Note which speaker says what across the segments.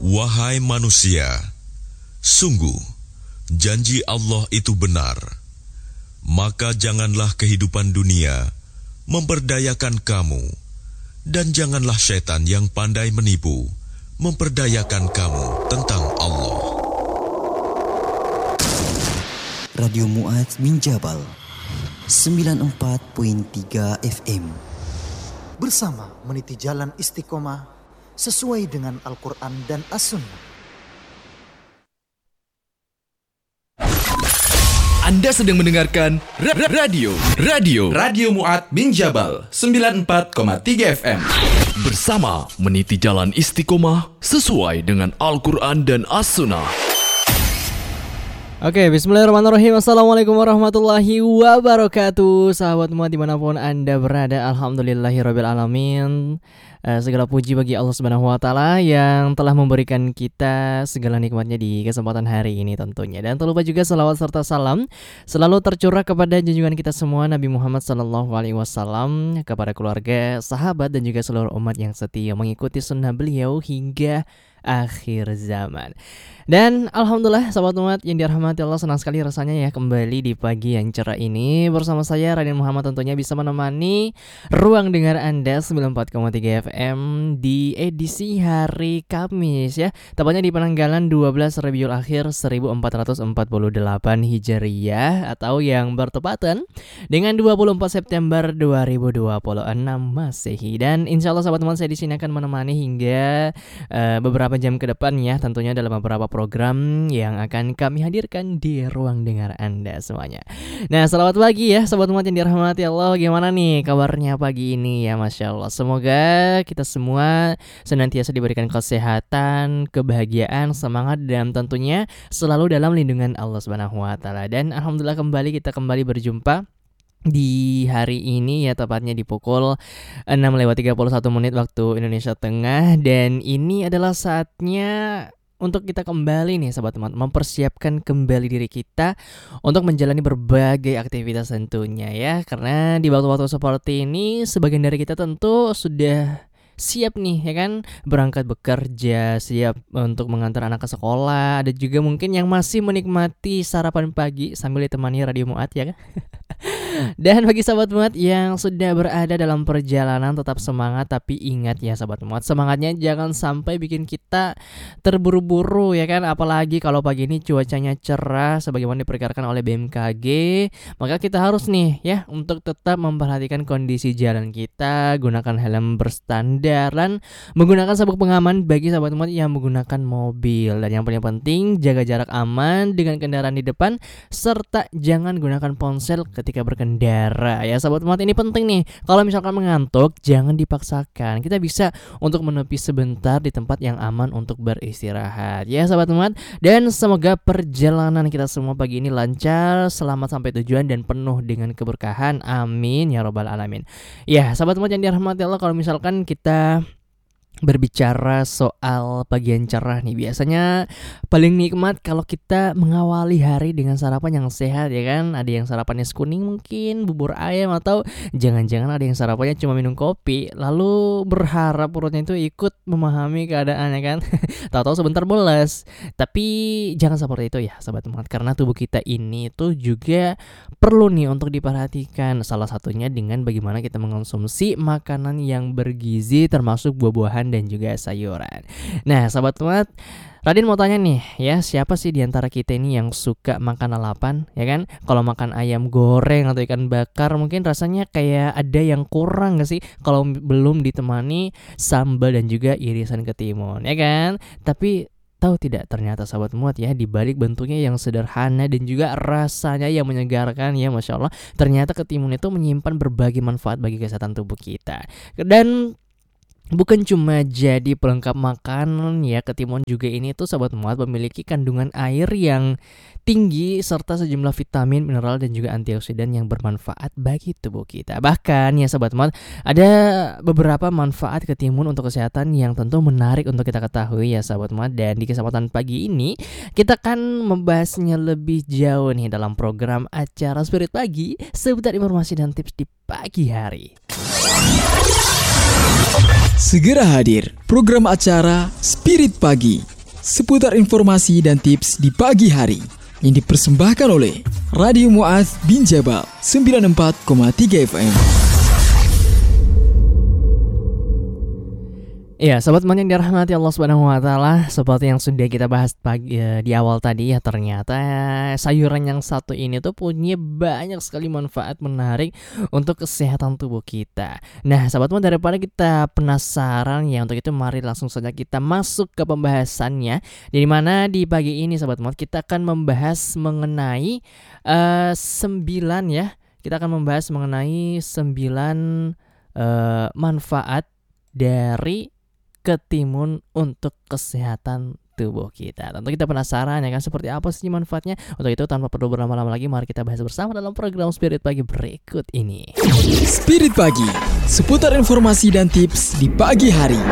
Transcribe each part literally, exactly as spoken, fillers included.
Speaker 1: Wahai manusia, sungguh janji Allah itu benar. Maka janganlah kehidupan dunia memperdayakan kamu, dan janganlah syaitan yang pandai menipu memperdayakan kamu tentang Allah.
Speaker 2: Radio Mu'adz bin Jabal sembilan puluh empat koma tiga F M.
Speaker 3: Bersama meniti jalan istiqomah sesuai dengan Al-Quran dan As-Sunnah.
Speaker 4: Anda sedang mendengarkan ra- ra- radio Radio Radio Mu'adz bin Jabal sembilan puluh empat koma tiga F M. Bersama meniti jalan istiqomah sesuai dengan Al-Quran dan As-Sunnah.
Speaker 5: Oke, bismillahirrahmanirrahim. Assalamualaikum warahmatullahi wabarakatuh. Sahabat Mu'adz dimanapun Anda berada, alhamdulillahirrabbilalamin. uh, Segala puji bagi Allah subhanahu wa ta'ala yang telah memberikan kita segala nikmatnya di kesempatan hari ini tentunya. Dan tak lupa juga salawat serta salam selalu tercurah kepada junjungan kita semua, Nabi Muhammad sallallahu alaihi wasallam, kepada keluarga, sahabat, dan juga seluruh umat yang setia mengikuti sunnah beliau hingga akhir zaman. Dan alhamdulillah sahabat umat yang dirahmati Allah, senang sekali rasanya ya kembali di pagi yang cerah ini bersama saya Raden Muhammad, tentunya bisa menemani ruang dengar Anda sembilan puluh empat koma tiga F M di edisi hari Kamis ya, tepatnya di penanggalan dua belas Rabiul Akhir seribu empat ratus empat puluh delapan Hijriyah, atau yang bertepatan dengan dua puluh empat September dua ribu dua puluh enam Masehi. Dan insya Allah sahabat teman, saya di sini akan menemani hingga uh, beberapa jam ke depan ya, tentunya dalam beberapa program yang akan kami hadirkan di ruang dengar Anda semuanya. Nah, selamat pagi ya sahabat umat yang dirahmati Allah. Gimana nih kabarnya pagi ini ya? Masya Allah, semoga kita semua senantiasa diberikan kesehatan, kebahagiaan, semangat, dan tentunya selalu dalam lindungan Allah subhanahu wa ta'ala. Dan alhamdulillah kembali kita kembali berjumpa di hari ini ya, tepatnya di pukul enam lewat tiga puluh satu menit waktu Indonesia Tengah. Dan ini adalah saatnya untuk kita kembali nih sahabat teman, mempersiapkan kembali diri kita untuk menjalani berbagai aktivitas tentunya ya. Karena di waktu-waktu seperti ini sebagian dari kita tentu sudah siap nih ya kan, berangkat bekerja, siap untuk mengantar anak ke sekolah. Ada juga mungkin yang masih menikmati sarapan pagi sambil ditemani Radio Mu'adz ya kan. Dan bagi sahabat Mu'adz yang sudah berada dalam perjalanan, tetap semangat. Tapi ingat ya sahabat Mu'adz, semangatnya jangan sampai bikin kita terburu-buru ya kan. Apalagi kalau pagi ini cuacanya cerah sebagaimana diperkirakan oleh B M K G. Maka kita harus nih ya untuk tetap memperhatikan kondisi jalan kita, gunakan helm berstandar dan menggunakan sabuk pengaman bagi sahabat Mu'adz yang menggunakan mobil. Dan yang paling penting, jaga jarak aman dengan kendaraan di depan, serta jangan gunakan ponsel ketika berkendara ya sahabat Mu'adz. Ini penting nih, kalau misalkan mengantuk jangan dipaksakan, kita bisa untuk menepi sebentar di tempat yang aman untuk beristirahat ya sahabat Mu'adz. Dan semoga perjalanan kita semua pagi ini lancar, selamat sampai tujuan, dan penuh dengan keberkahan, amin ya robbal alamin. Ya sahabat Mu'adz yang dirahmati Allah, kalau misalkan kita berbicara soal pagi yang cerah nih, biasanya paling nikmat kalau kita mengawali hari dengan sarapan yang sehat ya kan. Ada yang sarapannya nasi kuning mungkin, bubur ayam, atau jangan-jangan ada yang sarapannya cuma minum kopi, lalu berharap perutnya itu ikut memahami keadaan ya kan. Tahu-tahu sebentar boles. Tapi jangan seperti itu ya sahabat teman, karena tubuh kita ini tuh juga perlu nih untuk diperhatikan. Salah satunya dengan bagaimana kita mengonsumsi makanan yang bergizi, termasuk buah-buahan dan juga sayuran. Nah sahabat Mu'adz, Raden mau tanya nih ya, siapa sih diantara kita ini yang suka makan lalapan ya kan? Kalau makan ayam goreng atau ikan bakar mungkin rasanya kayak ada yang kurang gak sih kalau belum ditemani sambal dan juga irisan ketimun ya kan? Tapi tahu tidak, ternyata sahabat Mu'adz ya, di balik bentuknya yang sederhana dan juga rasanya yang menyegarkan ya Masya Allah, ternyata ketimun itu menyimpan berbagai manfaat bagi kesehatan tubuh kita. Dan bukan cuma jadi pelengkap makanan ya, ketimun juga ini tuh sahabat Mu'adz memiliki kandungan air yang tinggi serta sejumlah vitamin, mineral, dan juga antioksidan yang bermanfaat bagi tubuh kita. Bahkan ya sahabat Mu'adz, ada beberapa manfaat ketimun untuk kesehatan yang tentu menarik untuk kita ketahui ya sahabat Mu'adz. Dan di kesempatan pagi ini kita akan membahasnya lebih jauh nih dalam program acara Spirit Pagi, seputar informasi dan tips di pagi hari.
Speaker 6: Segera hadir program acara Spirit Pagi seputar informasi dan tips di pagi hari yang dipersembahkan oleh Radio Mu'adz bin Jabal sembilan puluh empat koma tiga F M.
Speaker 5: Ya, sobat teman yang dirahmati Allah Subhanahu wa taala, seperti yang sudah kita bahas pagi, ya, di awal tadi ya, ternyata sayuran yang satu ini tuh punya banyak sekali manfaat menarik untuk kesehatan tubuh kita. Nah, sobat teman, daripada kita penasaran ya, untuk itu mari langsung saja kita masuk ke pembahasannya. Di mana di pagi ini sobat teman kita akan membahas mengenai uh, sembilan ya. Kita akan membahas mengenai sembilan uh, manfaat dari ketimun untuk kesehatan tubuh kita. Tentu kita penasaran ya kan, seperti apa sih manfaatnya? Untuk itu tanpa perlu berlama-lama lagi, mari kita bahas bersama dalam program Spirit Pagi berikut ini.
Speaker 6: Spirit Pagi, seputar informasi dan tips di pagi hari.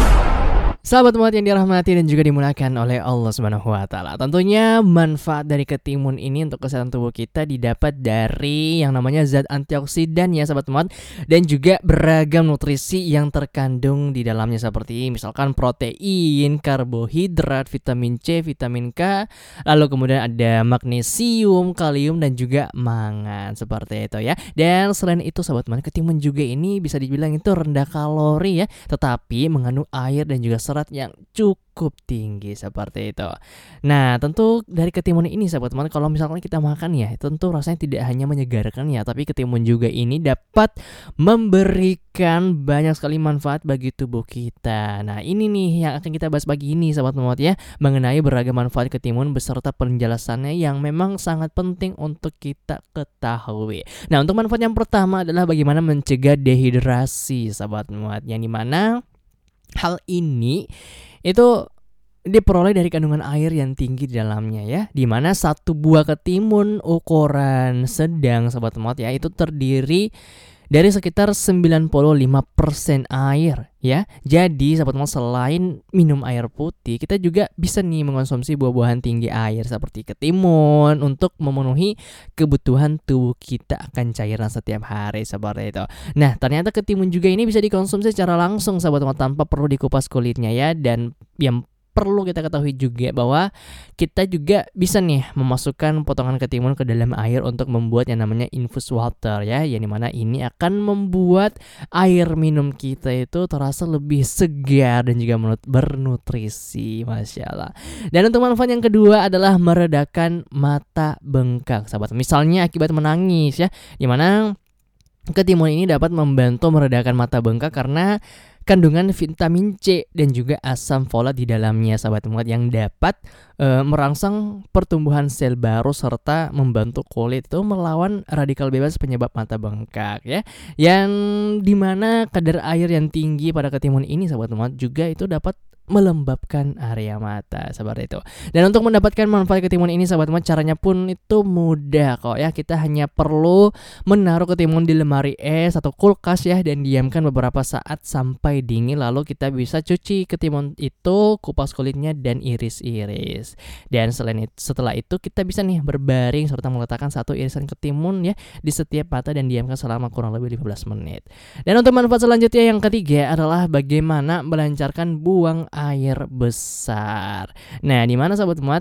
Speaker 5: Sahabat umat yang dirahmati dan juga dimuliakan oleh Allah Subhanahu wa taala. Tentunya manfaat dari ketimun ini untuk kesehatan tubuh kita didapat dari yang namanya zat antioksidan ya sahabat umat, dan juga beragam nutrisi yang terkandung di dalamnya seperti misalkan protein, karbohidrat, vitamin C, vitamin K, lalu kemudian ada magnesium, kalium dan juga mangan seperti itu ya. Dan selain itu sahabat umat, ketimun juga ini bisa dibilang itu rendah kalori ya, tetapi mengandung air dan juga serat yang cukup tinggi seperti itu. Nah, tentu dari ketimun ini sahabat teman, kalau misalkan kita makan ya, tentu rasanya tidak hanya menyegarkan ya, tapi ketimun juga ini dapat memberikan banyak sekali manfaat bagi tubuh kita. Nah, ini nih yang akan kita bahas pagi ini sahabat teman ya, mengenai beragam manfaat ketimun beserta penjelasannya yang memang sangat penting untuk kita ketahui. Nah, untuk manfaat yang pertama adalah bagaimana mencegah dehidrasi sahabat teman, yang dimana hal ini itu diperoleh dari kandungan air yang tinggi di dalamnya ya, di mana satu buah ketimun ukuran sedang sahabat tempat ya, itu terdiri dari sekitar sembilan puluh lima persen air ya. Jadi sahabat teman, selain minum air putih, kita juga bisa nih mengonsumsi buah-buahan tinggi air seperti ketimun untuk memenuhi kebutuhan tubuh kita akan cairan setiap hari seperti itu. Nah, ternyata ketimun juga ini bisa dikonsumsi secara langsung sahabat teman, tanpa perlu dikupas kulitnya ya. Dan yang perlu kita ketahui juga bahwa kita juga bisa nih memasukkan potongan ketimun ke dalam air untuk membuat yang namanya infus water ya, yang dimana ini akan membuat air minum kita itu terasa lebih segar dan juga bernutrisi, masya Allah. Dan untuk manfaat yang kedua adalah meredakan mata bengkak sahabat, misalnya akibat menangis ya, dimana ketimun ini dapat membantu meredakan mata bengkak karena kandungan vitamin C dan juga asam folat di dalamnya sahabat umat, yang dapat e, merangsang pertumbuhan sel baru serta membantu kulit itu melawan radikal bebas penyebab mata bengkak ya. Yang dimana kadar air yang tinggi pada ketimun ini sahabat umat juga itu dapat melembabkan area mata seperti itu. Dan untuk mendapatkan manfaat ketimun ini sahabat teman, caranya pun itu mudah kok ya. Kita hanya perlu menaruh ketimun di lemari es atau kulkas ya, dan diamkan beberapa saat sampai dingin, lalu kita bisa cuci ketimun itu, kupas kulitnya dan iris-iris. Dan selain itu, setelah itu kita bisa nih berbaring serta meletakkan satu irisan ketimun ya di setiap mata dan diamkan selama kurang lebih lima belas menit. Dan untuk manfaat selanjutnya yang ketiga adalah bagaimana melancarkan buang air besar. Nah, di mana sahabat umat,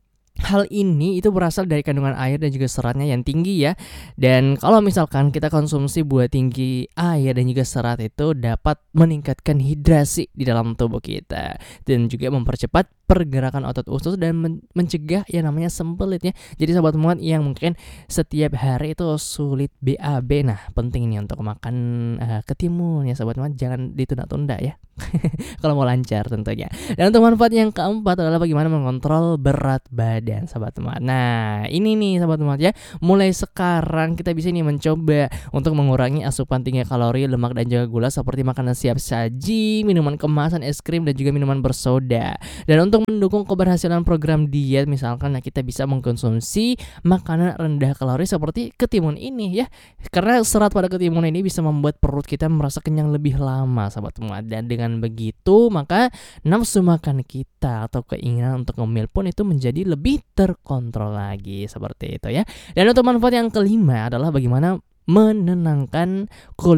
Speaker 5: hal ini itu berasal dari kandungan air dan juga seratnya yang tinggi ya. Dan kalau misalkan kita konsumsi buah tinggi air dan juga serat, itu dapat meningkatkan hidrasi di dalam tubuh kita dan juga mempercepat pergerakan otot usus dan men- mencegah yang namanya sempelitnya. Jadi sahabat muat yang mungkin setiap hari itu sulit B A B, nah penting nih untuk makan uh, ketimun ya sahabat muat, jangan ditunda-tunda ya kalau mau lancar tentunya. Dan untuk manfaat yang keempat adalah bagaimana mengontrol berat badan sahabat muat. Nah ini nih sahabat muat ya, mulai sekarang kita bisa nih mencoba untuk mengurangi asupan tinggi kalori, lemak dan juga gula seperti makanan siap saji, minuman kemasan, es krim dan juga minuman bersoda. Dan untuk mendukung keberhasilan program diet misalkan, nah kita bisa mengkonsumsi makanan rendah kalori seperti ketimun ini ya, karena serat pada ketimun ini bisa membuat perut kita merasa kenyang lebih lama sahabat muat. Dan dengan begitu maka nafsu makan kita atau keinginan untuk ngemil pun itu menjadi lebih terkontrol lagi seperti itu ya. Dan untuk manfaat yang kelima adalah bagaimana menenangkan kulit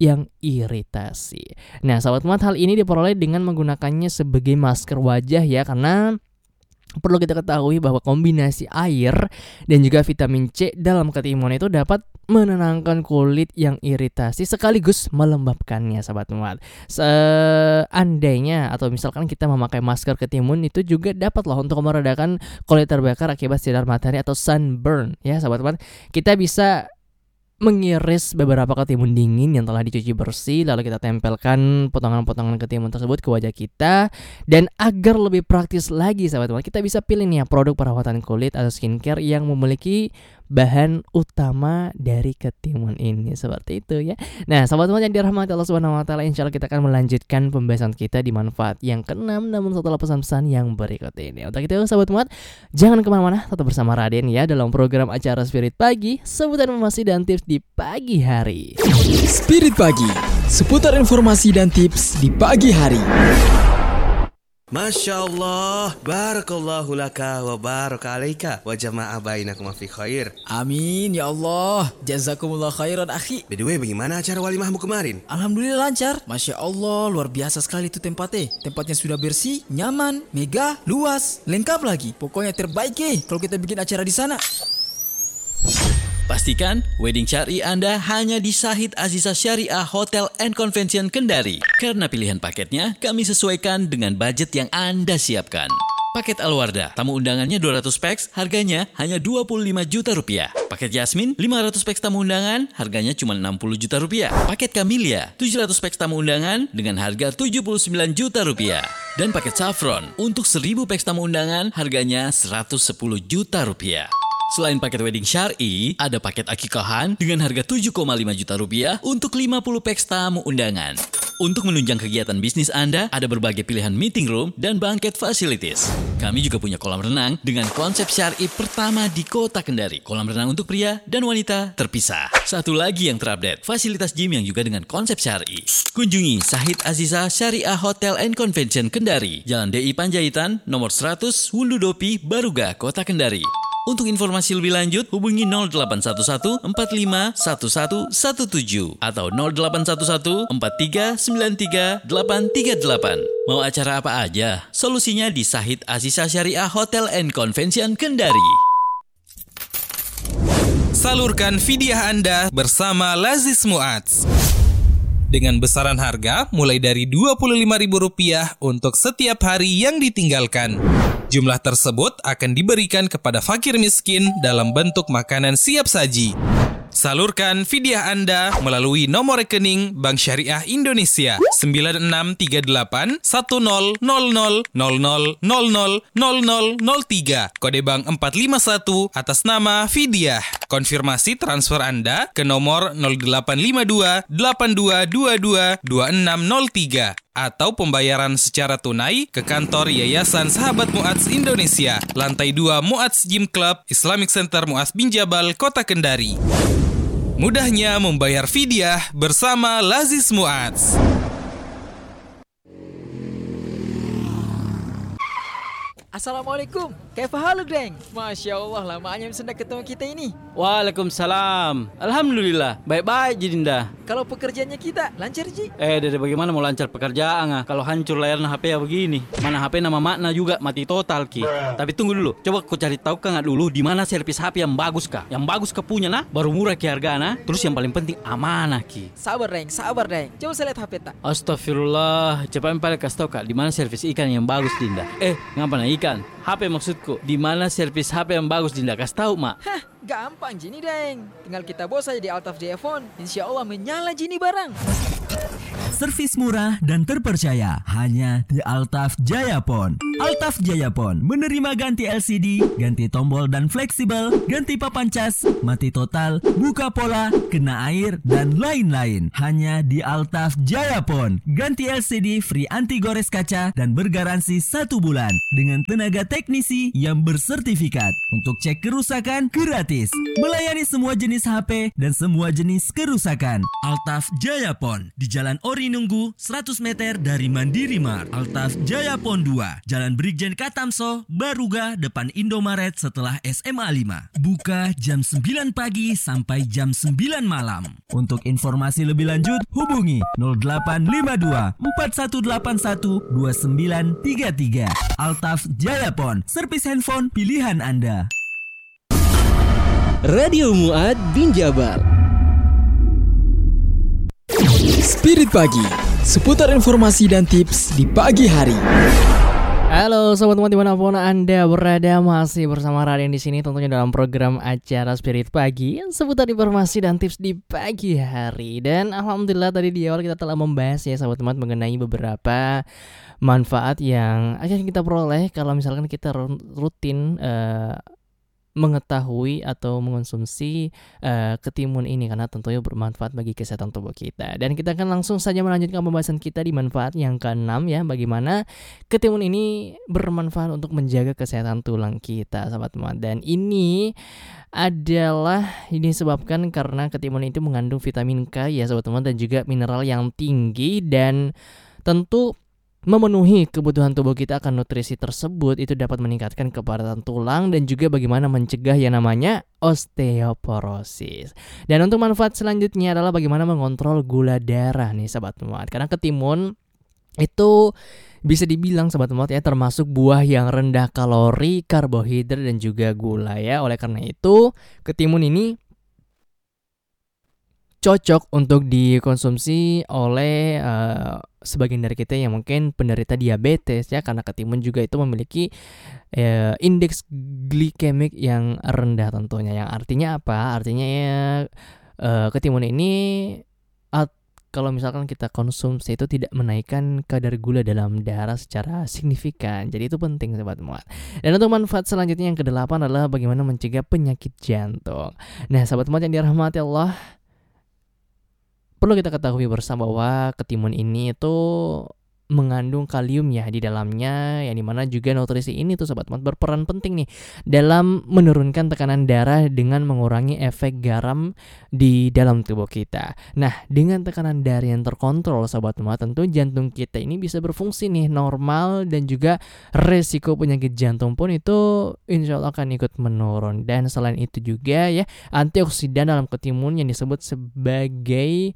Speaker 5: yang iritasi. Nah, sahabat muat, hal ini diperoleh dengan menggunakannya sebagai masker wajah ya, karena perlu kita ketahui bahwa kombinasi air dan juga vitamin C dalam ketimun itu dapat menenangkan kulit yang iritasi sekaligus melembabkannya, sahabat muat. Seandainya atau misalkan kita memakai masker ketimun itu juga dapat loh untuk meredakan kulit terbakar akibat sinar matahari atau sunburn ya, sahabat muat. Kita bisa mengiris beberapa ketimun dingin yang telah dicuci bersih, lalu kita tempelkan potongan-potongan ketimun tersebut ke wajah kita. Dan agar lebih praktis lagi, sahabat teman, kita bisa pilih nih ya produk perawatan kulit atau skincare yang memiliki bahan utama dari ketimun ini, seperti itu ya. Nah, sahabat teman yang dirahmati Allah Subhanahu wa taala, insyaallah kita akan melanjutkan pembahasan kita di manfaat yang keenam, namun setelah pesan-pesan yang berikut ini. Untuk itu, sahabat teman, jangan kemana-mana, tetap bersama Raden ya dalam program acara Spirit Pagi, seputar informasi dan tips di pagi hari.
Speaker 6: Spirit Pagi, seputar informasi dan tips di pagi hari.
Speaker 7: Masya Allah, barakallahu laka wa baraka alaika wa jama'a bainakum fi khair.
Speaker 6: Amin ya Allah, jazakumullah khairan akhi.
Speaker 7: By the way, bagaimana acara walimahmu kemarin?
Speaker 6: Alhamdulillah lancar. Masya Allah, luar biasa sekali itu tempatnya. Tempatnya sudah bersih, nyaman, megah, luas, lengkap lagi. Pokoknya terbaik eh kalau kita bikin acara di sana.
Speaker 8: Pastikan wedding syari Anda hanya di Sahid Aziza Syariah Hotel and Convention Kendari. Karena pilihan paketnya kami sesuaikan dengan budget yang Anda siapkan. Paket Alwarda, tamu undangannya dua ratus peks, harganya hanya dua puluh lima juta rupiah. Paket Yasmin, lima ratus peks tamu undangan, harganya cuma enam puluh juta rupiah. Paket Camellia, tujuh ratus peks tamu undangan dengan harga tujuh puluh sembilan juta rupiah. Dan paket Saffron, untuk seribu peks tamu undangan, harganya seratus sepuluh juta rupiah. Selain paket wedding syar'i, ada paket akikahan dengan harga tujuh koma lima juta rupiah untuk lima puluh peks tamu undangan. Untuk menunjang kegiatan bisnis Anda, ada berbagai pilihan meeting room dan banquet facilities. Kami juga punya kolam renang dengan konsep syar'i pertama di Kota Kendari. Kolam renang untuk pria dan wanita terpisah. Satu lagi yang terupdate, fasilitas gym yang juga dengan konsep syar'i. Kunjungi Sahid Aziza Syariah Hotel and Convention Kendari, Jalan D I Panjaitan, nomor seratus, Wundudopi, Baruga, Kota Kendari. Untuk informasi lebih lanjut, hubungi nol delapan satu satu empat lima satu satu satu tujuh atau nol delapan satu satu empat tiga sembilan tiga delapan tiga delapan. Mau acara apa aja? Solusinya di Sahid Aziza Syariah Hotel and Convention Kendari.
Speaker 9: Salurkan fidyah Anda bersama Lazis Mu'adz. Dengan besaran harga mulai dari dua puluh lima ribu rupiah untuk setiap hari yang ditinggalkan. Jumlah tersebut akan diberikan kepada fakir miskin dalam bentuk makanan siap saji. Salurkan fidyah Anda melalui nomor rekening Bank Syariah Indonesia sembilan enam tiga delapan satu nol nol nol nol nol nol nol nol nol nol tiga, kode bank empat lima satu atas nama Fidyah. Konfirmasi transfer Anda ke nomor nol delapan lima dua delapan dua dua dua dua enam nol tiga atau pembayaran secara tunai ke kantor Yayasan Sahabat Mu'adz Indonesia, lantai dua Mu'adz Gym Club, Islamic Center Mu'adz bin Jabal, Kota Kendari. Mudahnya membayar fidyah bersama Lazis Mu'adz.
Speaker 6: Assalamualaikum, kaifa haluk deng? Masya Allah, lamanya bisa ketemu kita ini.
Speaker 10: Waalaikumsalam. Alhamdulillah, baik-baik Jidinda.
Speaker 6: Kalau pekerjaannya kita lancar Ji?
Speaker 10: Eh, Dede, bagaimana mau lancar pekerjaan ah? Kalau hancur layarnya H P ya begini. Mana H P nama makna juga mati total Ki. Tapi tunggu dulu, coba kau cari tahu kan dulu di mana servis H P yang bagus kah? Yang bagus kah punya nah? Baru murah Ki hargana. Terus yang paling penting amanah Ki.
Speaker 6: Sabar deng, sabar deng. Coba saya lihat H P tak.
Speaker 10: Astagfirullah, coba yang paling kasih tahu Kak, di mana servis ikan yang bagus Dinda? Eh, ngapa nah ikan? H P maksudku, di mana servis H P yang bagus Dinda? Kasih tahu mak.
Speaker 6: Hah, gampang Jini deng. Tinggal kita bawa saja di Altaf Jayapon. Insya Allah menyala Jini barang.
Speaker 11: Servis murah dan terpercaya hanya di Altaf Jayapon. Altaf Jayapon menerima ganti L C D, ganti tombol dan fleksibel, ganti papan cas, mati total, buka pola, kena air, dan lain-lain. Hanya di Altaf Jayapon. Ganti L C D free anti gores kaca dan bergaransi satu bulan dengan tenaga teknisi yang bersertifikat. Untuk cek kerusakan gratis. Melayani semua jenis H P dan semua jenis kerusakan. Altaf Jayapon di Jalan Orin Nunggu seratus meter dari Mandiri Mart. Altaf Jaya Pon dua, Jalan Brigjen Katamso, Baruga, depan Indomaret setelah S M A lima. Buka jam sembilan pagi sampai jam sembilan malam. Untuk informasi lebih lanjut, hubungi nol delapan lima dua empat satu delapan satu dua sembilan tiga tiga. Altaf Jaya Pon, servis handphone pilihan Anda.
Speaker 12: Radio Mu'ad bin Jabal. Spirit Pagi, seputar informasi dan tips di pagi hari.
Speaker 5: Halo sobat teman dimanapun Anda berada, masih bersama Raden di sini tentunya dalam program acara Spirit Pagi seputar informasi dan tips di pagi hari. Dan alhamdulillah tadi di awal kita telah membahas ya sobat teman mengenai beberapa manfaat yang akan kita peroleh kalau misalkan kita rutin uh, mengetahui atau mengonsumsi uh, ketimun ini, karena tentunya bermanfaat bagi kesehatan tubuh kita. Dan kita akan langsung saja melanjutkan pembahasan kita di manfaat yang keenam ya, bagaimana ketimun ini bermanfaat untuk menjaga kesehatan tulang kita sahabat teman. Dan ini adalah ini disebabkan karena ketimun itu mengandung vitamin K ya sahabat teman, dan juga mineral yang tinggi, dan tentu memenuhi kebutuhan tubuh kita akan nutrisi tersebut itu dapat meningkatkan kepadatan tulang dan juga bagaimana mencegah yang namanya osteoporosis. Dan untuk manfaat selanjutnya adalah bagaimana mengontrol gula darah nih sahabat muat. Karena ketimun itu bisa dibilang sahabat muat ya termasuk buah yang rendah kalori, karbohidrat dan juga gula ya. Oleh karena itu ketimun ini cocok untuk dikonsumsi oleh uh, sebagian dari kita yang mungkin penderita diabetes ya, karena ketimun juga itu memiliki uh, indeks glikemik yang rendah tentunya. Yang artinya apa? Artinya ya uh, ketimun ini at, kalau misalkan kita konsumsi itu tidak menaikkan kadar gula dalam darah secara signifikan. Jadi itu penting sobat muat. Dan untuk manfaat selanjutnya yang kedelapan adalah bagaimana mencegah penyakit jantung. Nah sobat muat yang dirahmati Allah, perlu kita ketahui bersama bahwa ketimun ini itu mengandung kalium ya di dalamnya, yang dimana juga nutrisi ini tuh sobat mat berperan penting nih dalam menurunkan tekanan darah dengan mengurangi efek garam di dalam tubuh kita. Nah dengan tekanan darah yang terkontrol sobat mat, tentu jantung kita ini bisa berfungsi nih normal, dan juga resiko penyakit jantung pun itu insya Allah akan ikut menurun. Dan selain itu juga ya antioksidan dalam ketimun yang disebut sebagai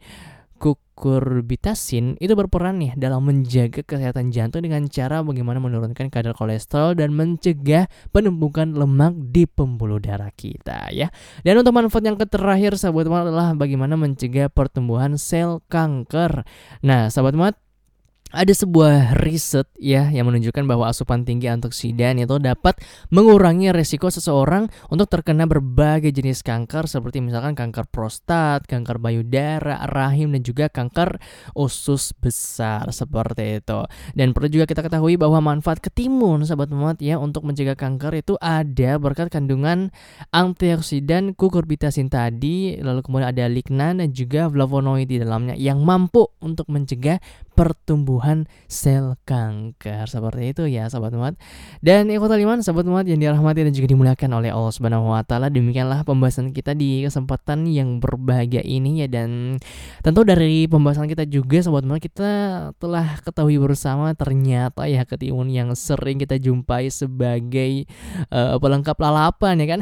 Speaker 5: kukurbitasin itu berperan nih dalam menjaga kesehatan jantung dengan cara bagaimana menurunkan kadar kolesterol dan mencegah penumpukan lemak di pembuluh darah kita ya. Dan untuk manfaat yang terakhir sahabat mat adalah bagaimana mencegah pertumbuhan sel kanker. Nah sahabat mat, ada sebuah riset ya yang menunjukkan bahwa asupan tinggi antioksidan itu dapat mengurangi resiko seseorang untuk terkena berbagai jenis kanker seperti misalkan kanker prostat, kanker payudara, rahim dan juga kanker usus besar seperti itu. Dan perlu juga kita ketahui bahwa manfaat ketimun sahabat muat ya untuk mencegah kanker itu ada berkat kandungan antioksidan kukurbitasin tadi, lalu kemudian ada lignan dan juga flavonoid di dalamnya yang mampu untuk mencegah pertumbuhan sel kanker seperti itu ya sahabat umat. Dan ikhwatal iman sahabat umat yang dirahmati dan juga dimuliakan oleh Allah Subhanahu wa taala, demikianlah pembahasan kita di kesempatan yang berbahagia ini ya. Dan tentu dari pembahasan kita juga sahabat umat, kita telah ketahui bersama ternyata ya ketimun yang sering kita jumpai sebagai uh, pelengkap lalapan ya kan.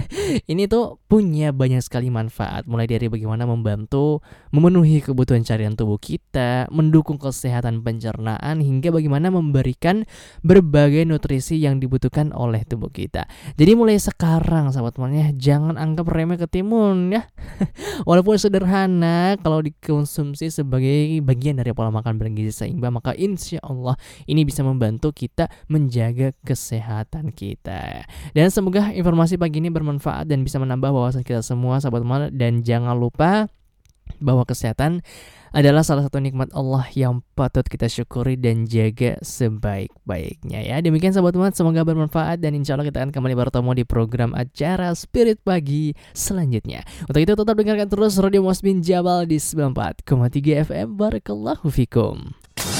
Speaker 5: Ini tuh punya banyak sekali manfaat, mulai dari bagaimana membantu memenuhi kebutuhan carian tubuh kita, mendukung kesehatan pencernaan, hingga bagaimana memberikan berbagai nutrisi yang dibutuhkan oleh tubuh kita. Jadi mulai sekarang sahabat temannya jangan anggap remeh ketimun ya. Walaupun sederhana, kalau dikonsumsi sebagai bagian dari pola makan bergizi seimbang, maka insya Allah ini bisa membantu kita menjaga kesehatan kita. Dan semoga informasi pagi ini bermanfaat dan bisa menambah wawasan kita semua sahabat teman. Dan jangan lupa bahwa kesehatan adalah salah satu nikmat Allah yang patut kita syukuri dan jaga sebaik-baiknya ya. Demikian sahabat teman, semoga bermanfaat dan insya Allah kita akan kembali bertemu di program acara Spirit Pagi selanjutnya. Untuk itu tetap dengarkan terus Radio Mu'adz bin Jabal di sembilan puluh empat koma tiga F M. Barakallahu fikum.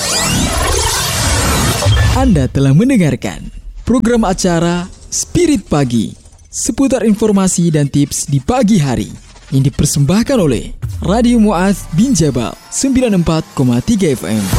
Speaker 12: Anda telah mendengarkan program acara Spirit Pagi, seputar informasi dan tips di pagi hari. yang dipersembahkan oleh Radio Mu'adz bin Jabal sembilan puluh empat koma tiga F M.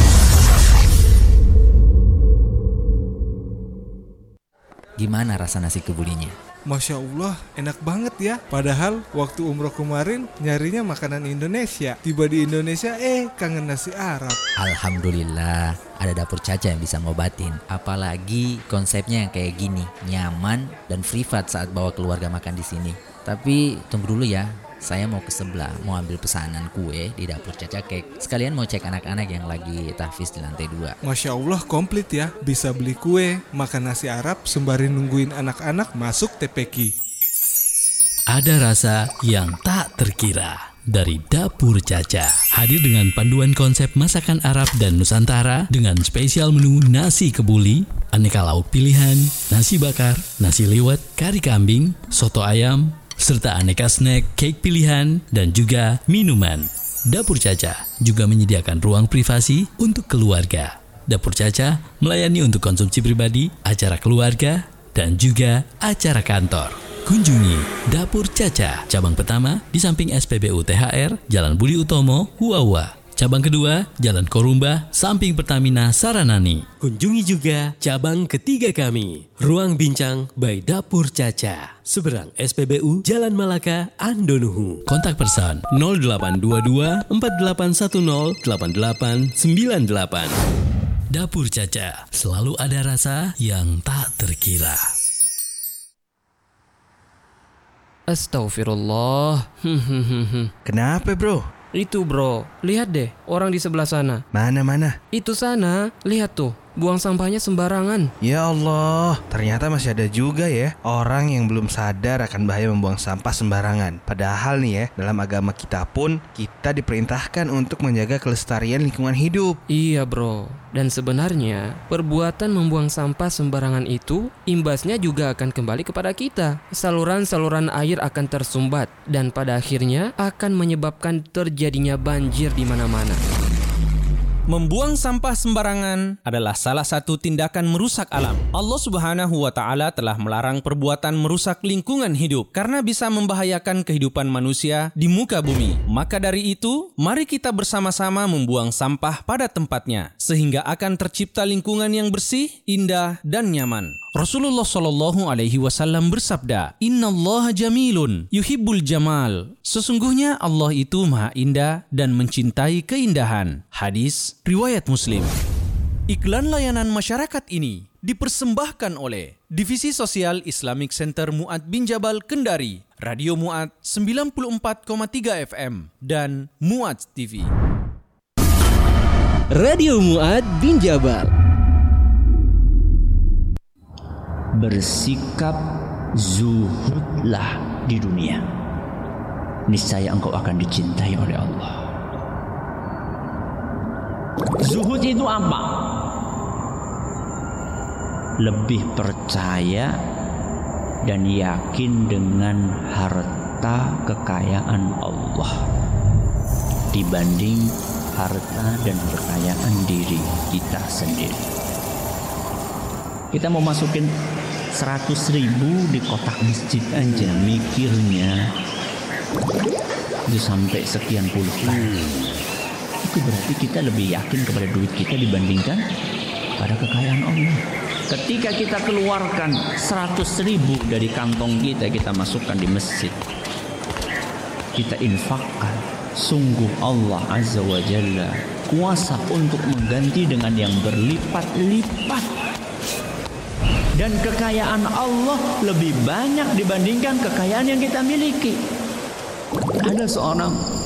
Speaker 13: Gimana rasa nasi kebulinya?
Speaker 14: Masya Allah, enak banget ya. Padahal waktu umroh kemarin nyarinya makanan Indonesia. Tiba di Indonesia, eh kangen nasi Arab.
Speaker 13: Alhamdulillah, ada Dapur Caca yang bisa ngobatin. Apalagi konsepnya yang kayak gini, nyaman dan privat saat bawa keluarga makan di sini. Tapi tunggu dulu ya, saya mau ke sebelah, mau ambil pesanan kue di Dapur Caca Cake. Sekalian mau cek anak-anak yang lagi tahfiz di lantai dua.
Speaker 14: Masya Allah, komplit ya. Bisa beli kue, makan nasi Arab, sembari nungguin anak-anak masuk T P Q.
Speaker 8: Ada rasa yang tak terkira dari Dapur Caca. Hadir dengan panduan konsep masakan Arab dan Nusantara dengan spesial menu nasi kebuli, aneka lauk pilihan, nasi bakar, nasi liwet, kari kambing, soto ayam, serta aneka snack, cake pilihan, dan juga minuman. Dapur Caca juga menyediakan ruang privasi untuk keluarga. Dapur Caca melayani untuk konsumsi pribadi, acara keluarga, dan juga acara kantor. Kunjungi Dapur Caca, cabang pertama di samping S P B U T H R, Jalan Budi Utomo, Huawa. Cabang kedua, Jalan Korumba, samping Pertamina Saranani.
Speaker 15: Kunjungi juga cabang ketiga kami, Ruang Bincang by Dapur Caca, seberang S P B U Jalan Malaka, Andonuhu.
Speaker 8: Kontak person nol delapan dua dua empat delapan satu nol delapan delapan sembilan delapan. Dapur Caca, selalu ada rasa yang tak terkira.
Speaker 16: Astagfirullah.
Speaker 7: Kenapa bro?
Speaker 16: Itu bro, lihat deh orang di sebelah sana.
Speaker 7: Mana-mana?
Speaker 16: Itu sana, lihat tuh, buang sampahnya sembarangan.
Speaker 7: Ya Allah, ternyata masih ada juga ya orang yang belum sadar akan bahaya membuang sampah sembarangan. Padahal nih ya, dalam agama kita pun kita diperintahkan untuk menjaga kelestarian lingkungan hidup.
Speaker 16: Iya bro, dan sebenarnya perbuatan membuang sampah sembarangan itu imbasnya juga akan kembali kepada kita. Saluran-saluran air akan tersumbat dan pada akhirnya akan menyebabkan terjadinya banjir di mana-mana.
Speaker 9: Membuang sampah sembarangan adalah salah satu tindakan merusak alam. Allah Subhanahu wa Ta'ala telah melarang perbuatan merusak lingkungan hidup karena bisa membahayakan kehidupan manusia di muka bumi. Maka dari itu, mari kita bersama-sama membuang sampah pada tempatnya sehingga akan tercipta lingkungan yang bersih, indah, dan nyaman. Rasulullah Shallallahu Alaihi Wasallam bersabda, Innallaha jamilun yuhibbul jamal. Sesungguhnya Allah itu maha indah dan mencintai keindahan. Hadis riwayat Muslim. Iklan layanan masyarakat ini dipersembahkan oleh Divisi Sosial Islamic Center Mu'adz bin Jabal Kendari, Radio Mu'adz sembilan puluh empat koma tiga F M, dan Mu'adz T V.
Speaker 15: Radio Mu'adz bin Jabal.
Speaker 17: Bersikap zuhudlah di dunia, niscaya engkau akan dicintai oleh Allah. Zuhud itu apa? Lebih percaya dan yakin dengan harta kekayaan Allah dibanding harta dan kekayaan diri kita sendiri. Kita mau masukin seratus ribu di kotak masjid aja, mikirnya itu sampai sekian puluh kali. Itu berarti kita lebih yakin kepada duit kita dibandingkan pada kekayaan Allah. Ketika kita keluarkan seratus ribu dari kantong kita, kita masukkan di masjid, kita infakkan, sungguh Allah Azza wa Jalla kuasa untuk mengganti dengan yang berlipat-lipat. Dan kekayaan Allah lebih banyak dibandingkan kekayaan yang kita miliki. Ada seorang